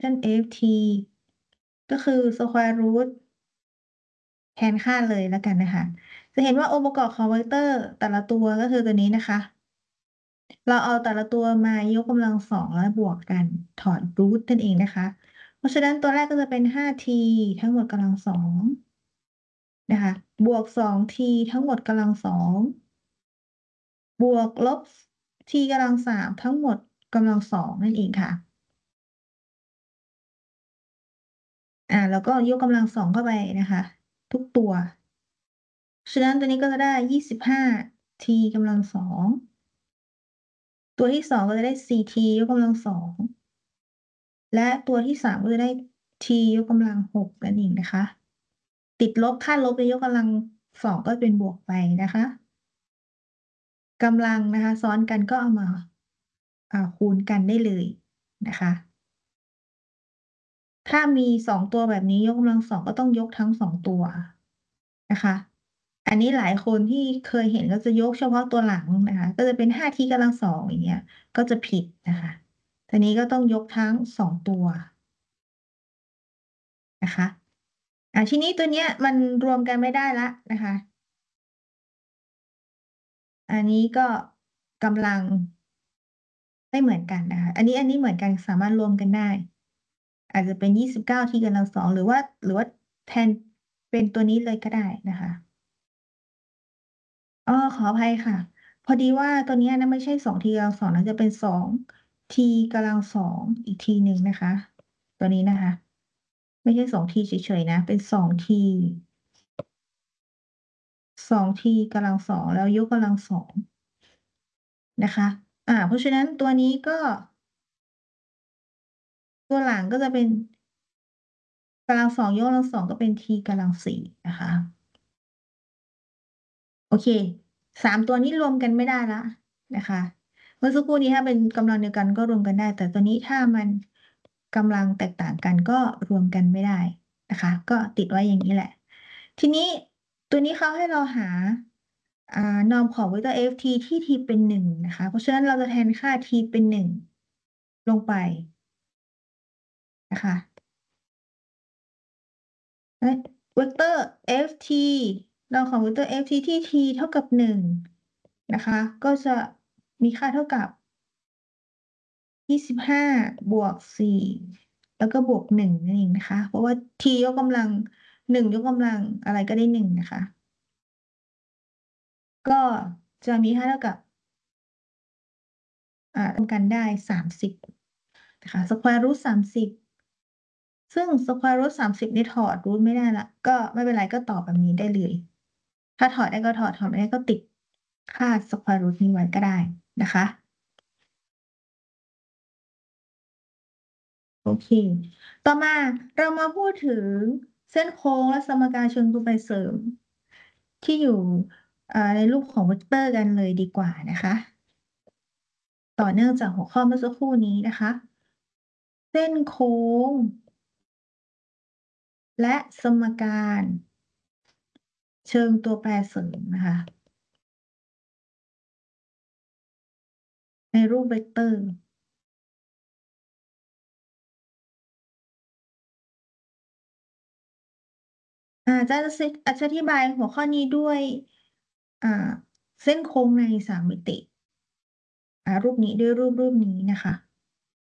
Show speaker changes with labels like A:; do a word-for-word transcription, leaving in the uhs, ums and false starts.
A: เช่น เอ เอฟ ที ก็คือ square root แทนค่าเลยแล้วกันนะคะ จะเห็นว่าองค์ประกอบของเวกเตอร์แต่ละตัวก็คือตัวนี้นะคะ เราเอาแต่ละตัวมายกกำลัง สอง แล้วบวกกัน ถอด root นั่นเองนะคะ เพราะฉะนั้นตัวแรกก็จะเป็น ห้า ที ทั้งหมดกำลัง สอง นะคะ บวก สอง ที ทั้งหมดกำลัง สอง บวกลบ t กำลัง สาม ทั้งหมดกำลัง สอง นั่นเองค่ะ อ่า แล้วก็ยกกำลัง สอง เข้าไปนะคะ ทุกตัว ฉะนั้นตัวนี้ก็จะได้ ยี่สิบห้า t กำลัง สอง ตัวที่ สอง ก็จะได้ สี่ t ยกกำลัง สอง และตัวที่ สาม ก็จะได้ t ยกกำลัง หก นั่นเองนะคะ ติดลบ ค่าลบในยกกำลัง สอง ก็เป็นบวกไปนะคะ กำลังนะคะซ้อนกันก็เอามา อ่า คูณกันได้เลยนะคะ ถ้ามี สอง ตัวแบบนี้ยกกำลัง สอง ก็ต้องยกทั้ง สอง ตัวนะคะ อันนี้หลายคนที่เคยเห็นก็จะยกเฉพาะตัวหลังนะคะ ก็จะเป็น ห้า t กำลัง สอง อย่างเงี้ย ก็จะผิดนะคะ ทีนี้ก็ต้องยกทั้ง สอง ตัวนะคะ อ่า ทีนี้ตัวเนี้ยมันรวมกันไม่ได้แล้วนะคะ อันนี้ก็กำลัง ไม่เหมือนกันนะคะ อันนี้ อันนี้เหมือนกันสามารถรวมกันได้ อาจจะเป็น ยี่สิบเก้า t กำลัง สอง หรือว่า หรือว่าแทนเป็นตัวนี้เลยก็ได้นะคะ อ้อ ขออภัยค่ะ พอดีว่าตัวเนี้ยนะไม่ใช่ สอง t กำลัง สอง นะ จะเป็น สอง t กำลัง สอง อีกทีหนึ่งนะคะ ตัวนี้นะคะ ไม่ใช่ สอง t เฉย ๆ นะ เป็น สอง t สอง t กำลัง สอง แล้วยกกำลัง สอง นะคะ อ่า เพราะฉะนั้นตัวนี้ก็ ตัวหลังก็จะเป็น กำลัง สอง ยกกำลัง สอง ก็เป็น t กำลัง สี่ นะคะ โอเค สาม ตัวนี้รวมกันไม่ได้แล้วนะคะ เมื่อสักครู่นี้ถ้าเป็นกำลังเดียวกันก็รวมกันได้ แต่ตัวนี้ถ้ามันกำลังแตกต่างกันก็รวมกันไม่ได้นะคะ ก็ติดไว้อย่างงี้แหละ ทีนี้ตัวนี้เขาให้เราหา อ่า norm ของเวกเตอร์ เอ เอฟ ที ที่ t เป็น หนึ่ง นะคะ เพราะฉะนั้นเราจะแทนค่า t เป็น หนึ่ง ลงไป นะคะ และเวกเตอร์ ft norm ของเวกเตอร์ ft ที่ t เท่ากับ หนึ่ง นะคะ ก็จะมีค่าเท่ากับ ยี่สิบห้า บวก สี่ แล้วก็บวก หนึ่ง นั่นเองนะคะ เพราะว่า t ยกกำลัง หนึ่ง ยกกำลังอะไรก็ได้ หนึ่ง นะคะ ก็จะมีค่าเท่ากับ อ่า รวมกันได้ สามสิบ นะคะ square root สามสิบ ซึ่ง square root สามสิบ นี่ถอด root ไม่ได้แล้ว ก็ไม่เป็นไร ก็ตอบแบบนี้ได้เลย ถ้าถอดได้ก็ถอด ถอดไม่ได้ก็ติดค่า square root นี้ไว้ก็ได้นะคะ โอเค ต่อมาเรามาพูดถึงเส้นโค้งและสมการเชิงตัวแปรเสริม ที่อยู่ อ่า ในรูปของเวกเตอร์กันเลยดีกว่านะคะ ต่อเนื่องจากหัวข้อเมื่อสักครู่นี้นะคะ เส้นโค้ง และสมการ เชิงตัวแปรเสริมนะคะ ในรูปเวกเตอร์ อ่า จะ จะ อ จะอธิบายหัวข้อนี้ด้วย อ่า เส้นโค้งใน สาม มิติ อ่า รูปนี้ ด้วยรูปรูปนี้นะคะ